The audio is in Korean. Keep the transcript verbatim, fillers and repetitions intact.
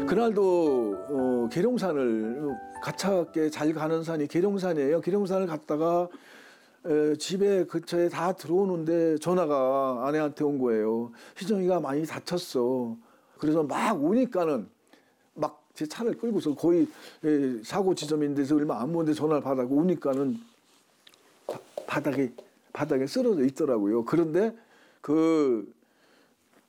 그날도 어, 계룡산을 가차게 잘 가는 산이 계룡산이에요. 계룡산을 갔다가 에, 집에 근처에 다 들어오는데 전화가 아내한테 온 거예요. 희정이가 많이 다쳤어. 그래서 막 오니까는 막 제 차를 끌고서 거의 에, 사고 지점인데서 얼마 안 먼데 전화를 받아고 오니까는 바, 바닥에 바닥에 쓰러져 있더라고요. 그런데 그